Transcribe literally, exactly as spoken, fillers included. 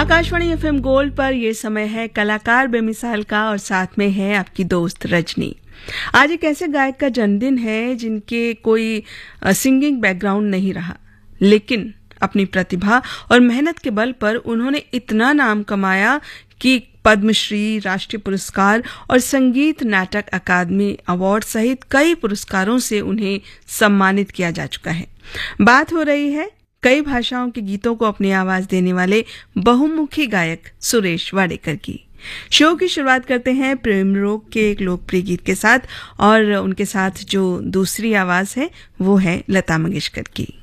Akashvani FM gold पर यह समय है कलाकार बेमिसाल का और साथ में है आपकी दोस्त रजनी। आज एक ऐसे गायक का जन्मदिन है जिनके कोई सिंगिंग बैकग्राउंड नहीं रहा, लेकिन अपनी प्रतिभा और मेहनत के बल पर उन्होंने इतना नाम कमाया कि पद्मश्री, राष्ट्रीय पुरस्कार और संगीत नाटक अकादमी अवार्ड सहित कई पुरस्कारों से उन्हें सम्मानित किया जा चुका है। बात हो रही है कई भाषाओं के गीतों को अपनी आवाज देने वाले बहुमुखी गायक सुरेश वाडेकर की। शो की शुरुआत करते हैं प्रेम रोग के एक लोकप्रिय गीत के साथ, और उनके साथ जो दूसरी आवाज है वो है लता मंगेशकर की।